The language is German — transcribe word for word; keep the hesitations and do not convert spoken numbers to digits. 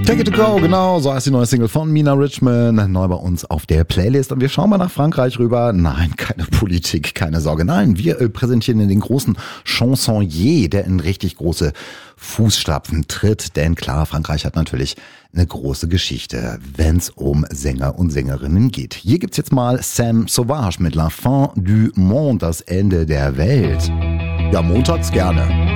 Take It To Go, genau, so heißt die neue Single von Mina Richmond, neu bei uns auf der Playlist. Und wir schauen mal nach Frankreich rüber. Nein, keine Politik, keine Sorge. Nein, wir äh, präsentieren den großen Chansonnier, der in richtig große Fußstapfen tritt. Denn klar, Frankreich hat natürlich eine große Geschichte, wenn es um Sänger und Sängerinnen geht. Hier gibt's jetzt mal Sam Sauvage mit La Fin du Monde, das Ende der Welt. Ja, montags gerne.